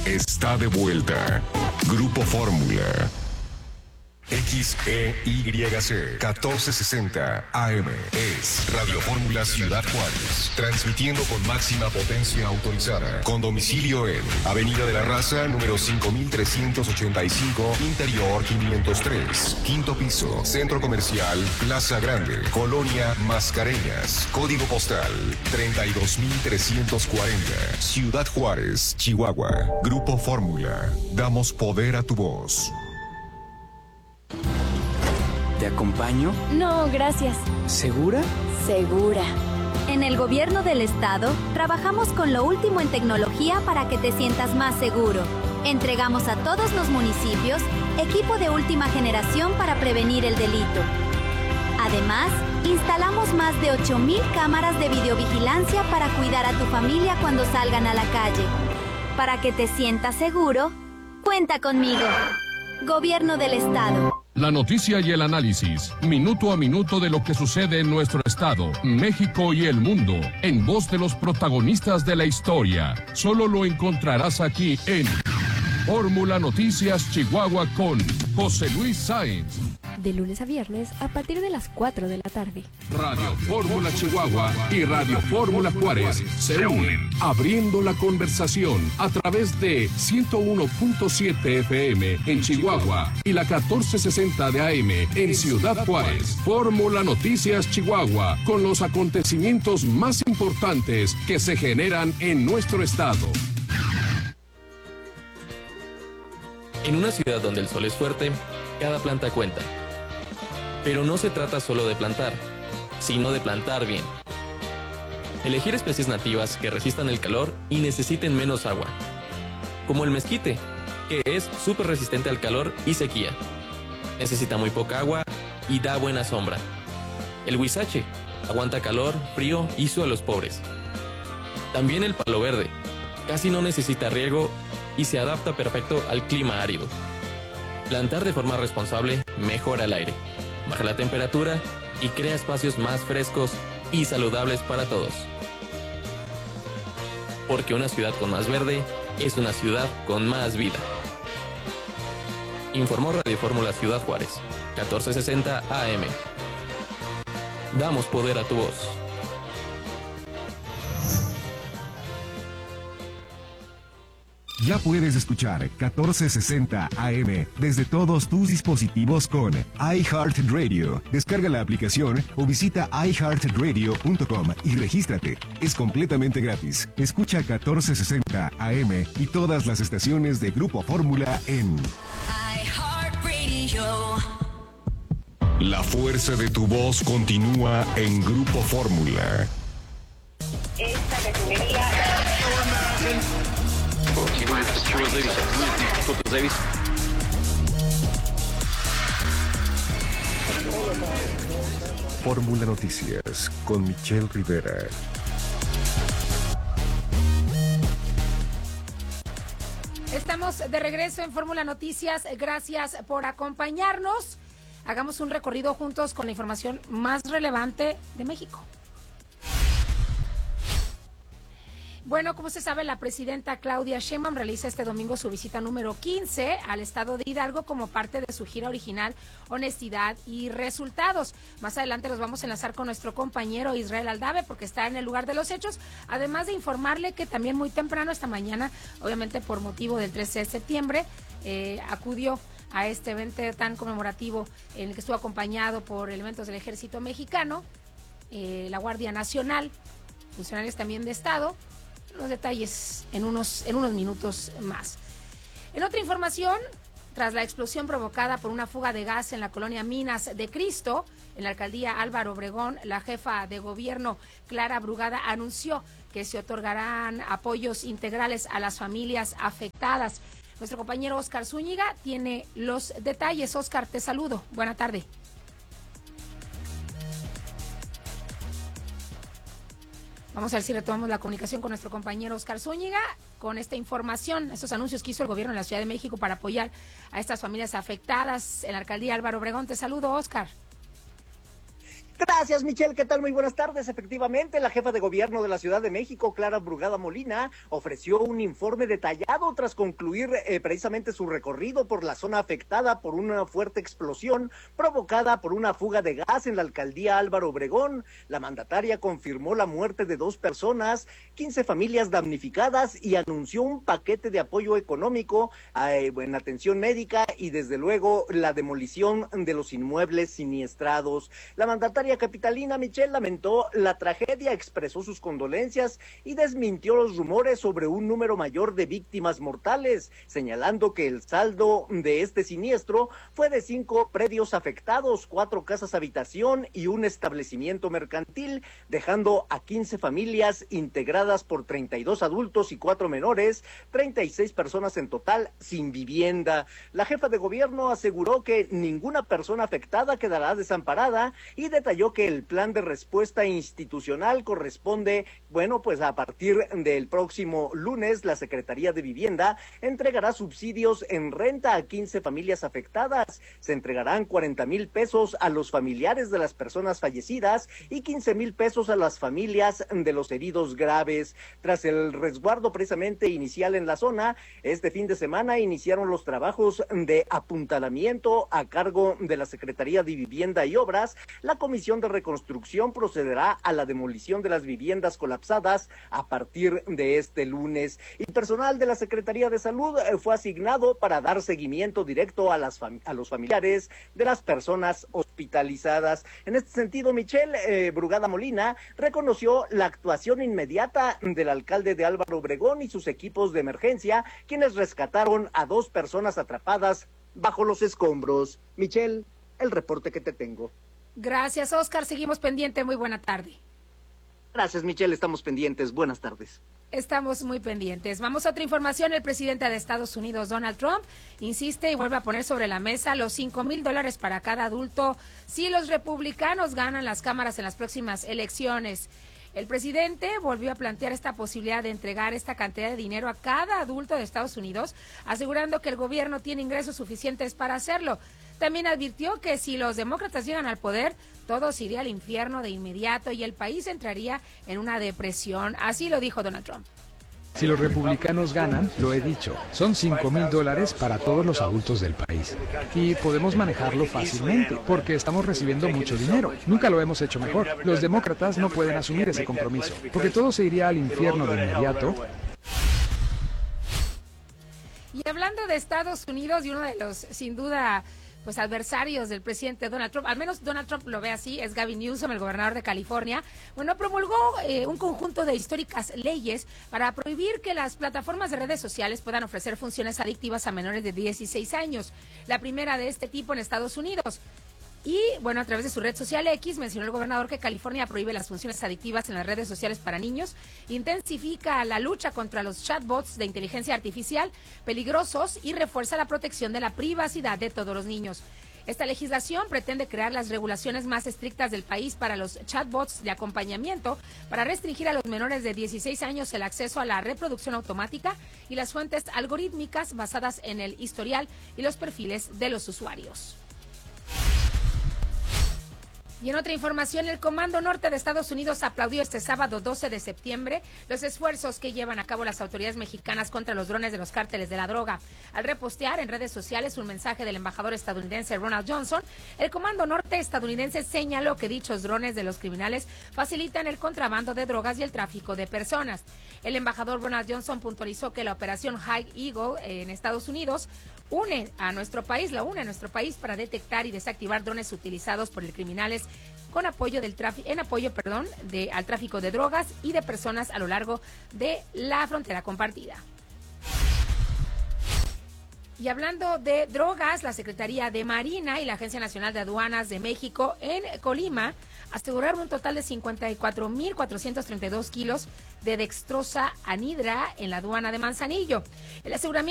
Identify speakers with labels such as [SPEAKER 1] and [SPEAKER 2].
[SPEAKER 1] está de vuelta. Grupo Fórmula. XEYC 1460 AM es Radio Fórmula Ciudad Juárez, transmitiendo con máxima potencia autorizada, con domicilio en Avenida de la Raza, número 5385, Interior 503, quinto piso, Centro Comercial Plaza Grande, Colonia Mascareñas, código postal 32340, Ciudad Juárez, Chihuahua. Grupo Fórmula, damos poder a tu voz.
[SPEAKER 2] ¿Te acompaño?
[SPEAKER 3] No, gracias.
[SPEAKER 2] ¿Segura?
[SPEAKER 3] Segura. En el gobierno del estado, trabajamos con lo último en tecnología para que te sientas más seguro. Entregamos a todos los municipios equipo de última generación para prevenir el delito. Además, instalamos más de 8,000 cámaras de videovigilancia para cuidar a tu familia cuando salgan a la calle. Para que te sientas seguro, cuenta conmigo. Gobierno del estado.
[SPEAKER 4] La noticia y el análisis, minuto a minuto de lo que sucede en nuestro estado, México y el mundo, en voz de los protagonistas de la historia. Solo lo encontrarás aquí en Fórmula Noticias Chihuahua con José Luis Sáenz.
[SPEAKER 5] De lunes a viernes a partir de las 4 de la tarde.
[SPEAKER 4] Radio Fórmula Chihuahua y Radio Fórmula Juárez se unen, abriendo la conversación a través de 101.7 FM en Chihuahua y la 1460 de AM en Ciudad Juárez. Fórmula Noticias Chihuahua, con los acontecimientos más importantes que se generan en nuestro estado.
[SPEAKER 6] En una ciudad donde el sol es fuerte, cada planta cuenta. Pero no se trata solo de plantar, sino de plantar bien. Elegir especies nativas que resistan el calor y necesiten menos agua. Como el mezquite, que es súper resistente al calor y sequía. Necesita muy poca agua y da buena sombra. El huizache aguanta calor, frío y suelos pobres. También el palo verde, casi no necesita riego y se adapta perfecto al clima árido. Plantar de forma responsable mejora el aire, baja la temperatura y crea espacios más frescos y saludables para todos. Porque una ciudad con más verde es una ciudad con más vida. Informó Radio Fórmula Ciudad Juárez, 1460 AM. Damos poder a tu voz.
[SPEAKER 1] Ya puedes escuchar 1460 AM desde todos tus dispositivos con iHeartRadio. Descarga la aplicación o visita iHeartRadio.com y regístrate. Es completamente gratis. Escucha 1460 AM y todas las estaciones de Grupo Fórmula en iHeartRadio. La fuerza de tu voz continúa en Grupo Fórmula.
[SPEAKER 7] Esta refinería...
[SPEAKER 1] Fórmula Noticias con Michelle Rivera.
[SPEAKER 8] Estamos de regreso en Fórmula Noticias. Gracias por acompañarnos. Hagamos un recorrido juntos con la información más relevante de México. Bueno, como se sabe, la presidenta Claudia Sheinbaum realiza este domingo su visita número 15 al estado de Hidalgo como parte de su gira original Honestidad y Resultados. Más adelante los vamos a enlazar con nuestro compañero Israel Aldave porque está en el lugar de los hechos, además de informarle que también muy temprano esta mañana, obviamente por motivo del 13 de septiembre, acudió a este evento tan conmemorativo en el que estuvo acompañado por elementos del Ejército Mexicano, la Guardia Nacional, funcionarios también de Estado. Los detalles en unos minutos más. En otra información, tras la explosión provocada por una fuga de gas en la colonia Minas de Cristo, en la alcaldía Álvaro Obregón, la jefa de gobierno Clara Brugada anunció que se otorgarán apoyos integrales a las familias afectadas. Nuestro compañero Óscar Zúñiga tiene los detalles. Óscar, te saludo. Buena tarde. Vamos a ver si retomamos la comunicación con nuestro compañero Óscar Zúñiga con esta información, estos anuncios que hizo el gobierno en la Ciudad de México para apoyar a estas familias afectadas en la alcaldía Álvaro Obregón. Te saludo, Óscar.
[SPEAKER 9] ¿Qué Gracias, Michelle. ¿Qué tal? Muy buenas tardes. Efectivamente, la jefa de gobierno de la Ciudad de México, Clara Brugada Molina, ofreció un informe detallado tras concluir precisamente su recorrido por la zona afectada por una fuerte explosión provocada por una fuga de gas en la alcaldía Álvaro Obregón. La mandataria confirmó la muerte de 2 personas, 15 familias damnificadas y anunció un paquete de apoyo económico en atención médica y desde luego la demolición de los inmuebles siniestrados. La mandataria capitalina Michelle lamentó la tragedia, expresó sus condolencias y desmintió los rumores sobre un número mayor de víctimas mortales, señalando que el saldo de este siniestro fue de 5 predios afectados, 4 casas habitación y un establecimiento mercantil, dejando a 15 familias integradas por 32 adultos y 4 menores, 36 personas en total sin vivienda. La jefa de gobierno aseguró que ninguna persona afectada quedará desamparada y detalló que el plan de respuesta institucional corresponde, pues a partir del próximo lunes, la Secretaría de Vivienda entregará subsidios en renta a 15 familias afectadas. Se entregarán 40,000 pesos a los familiares de las personas fallecidas y 15,000 pesos a las familias de los heridos graves. Tras el resguardo precisamente inicial en la zona, este fin de semana iniciaron los trabajos de apuntalamiento a cargo de la Secretaría de Vivienda y Obras. La Comisión de Reconstrucción procederá a la demolición de las viviendas colapsadas a partir de este lunes. Y personal de la Secretaría de Salud fue asignado para dar seguimiento directo a los familiares de las personas hospitalizadas. En este sentido, Michelle Brugada Molina reconoció la actuación inmediata del alcalde de Álvaro Obregón y sus equipos de emergencia, quienes rescataron a 2 personas atrapadas bajo los escombros. Michelle, el reporte que te tengo.
[SPEAKER 8] Gracias, Oscar. Seguimos pendiente. Muy buena tarde.
[SPEAKER 9] Gracias, Michelle. Estamos pendientes. Buenas tardes.
[SPEAKER 8] Estamos muy pendientes. Vamos a otra información. El presidente de Estados Unidos, Donald Trump, insiste y vuelve a poner sobre la mesa los $5,000 para cada adulto si los republicanos ganan las cámaras en las próximas elecciones. El presidente volvió a plantear esta posibilidad de entregar esta cantidad de dinero a cada adulto de Estados Unidos, asegurando que el gobierno tiene ingresos suficientes para hacerlo. También advirtió que si los demócratas llegan al poder, todo se iría al infierno de inmediato y el país entraría en una depresión. Así lo dijo Donald Trump.
[SPEAKER 10] Si los republicanos ganan, lo he dicho, son $5,000 para todos los adultos del país. Y podemos manejarlo fácilmente, porque estamos recibiendo mucho dinero. Nunca lo hemos hecho mejor. Los demócratas no pueden asumir ese compromiso, porque todo se iría al infierno de inmediato.
[SPEAKER 8] Y hablando de Estados Unidos y uno de los, sin duda, adversarios del presidente Donald Trump, al menos Donald Trump lo ve así, es Gavin Newsom, el gobernador de California. Promulgó un conjunto de históricas leyes para prohibir que las plataformas de redes sociales puedan ofrecer funciones adictivas a menores de 16 años. La primera de este tipo en Estados Unidos. Y, a través de su red social X, mencionó el gobernador que California prohíbe las funciones adictivas en las redes sociales para niños, intensifica la lucha contra los chatbots de inteligencia artificial peligrosos y refuerza la protección de la privacidad de todos los niños. Esta legislación pretende crear las regulaciones más estrictas del país para los chatbots de acompañamiento, para restringir a los menores de 16 años el acceso a la reproducción automática y las fuentes algorítmicas basadas en el historial y los perfiles de los usuarios. Y en otra información, el Comando Norte de Estados Unidos aplaudió este sábado 12 de septiembre los esfuerzos que llevan a cabo las autoridades mexicanas contra los drones de los cárteles de la droga. Al repostear en redes sociales un mensaje del embajador estadounidense Ronald Johnson, el Comando Norte estadounidense señaló que dichos drones de los criminales facilitan el contrabando de drogas y el tráfico de personas. El embajador Ronald Johnson puntualizó que la operación High Eagle en Estados Unidos une a nuestro país para detectar y desactivar drones utilizados por los criminales con apoyo al tráfico de drogas y de personas a lo largo de la frontera compartida. Y hablando de drogas, la Secretaría de Marina y la Agencia Nacional de Aduanas de México en Colima aseguraron un total de 54,432 kilos de dextrosa anhidra en la aduana de Manzanillo. El aseguramiento